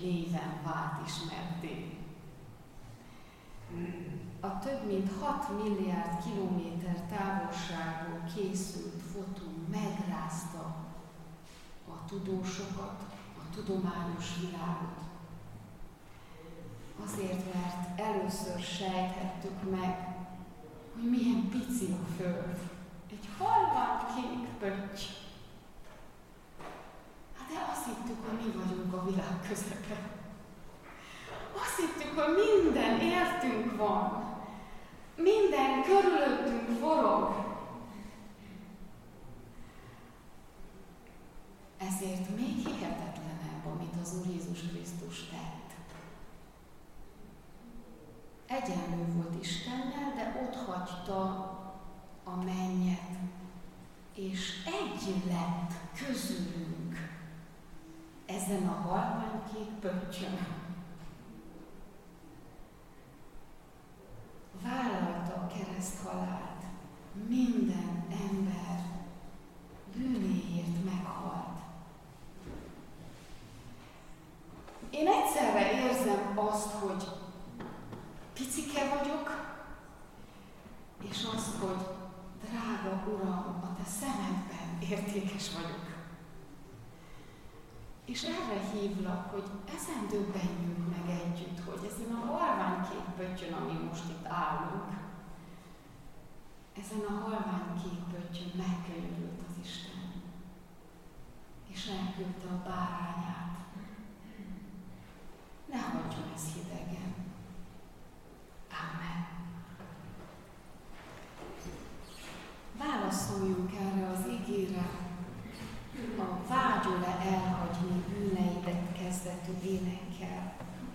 néven vált ismertté. A több mint 6 milliárd kilométer távolságból készült fotó megrázta a tudósokat, a tudományos világot. Azért, mert először sejthettük meg, hogy milyen pici a Föld. Egy halványkék pötty. Hát de azt hittük, hogy mi vagyunk a világ közepe. Azt hittük, hogy minden értünk van. Minden körülöttünk forog. Ezért még hihetetlenebb, amit az Úr Jézus Krisztus tett. Egyenlő volt Istennel, de ott hagyta a mennyet, és egy lett közülünk ezen a halványkék pöttyön. Vállalta a kereszthalált, minden ember bűnéért meghalt. Én egyszerre érzem azt, hogy picike vagyok, és azt, hogy drága Uram, a te szemedben értékes vagyok. És erre hívlak, hogy ezen döbbenjünk meg együtt, hogy ezen a halványkék pöttyön, ami most itt állunk, ezen a halványkék pöttyön megkönyörült az Isten, és elküldte a bárányát. Ne hagyjon ez hidegen. Amen. Válaszoljunk erre az igére, a vágyol-e elhagyni bűneidet kezdetű énekkel.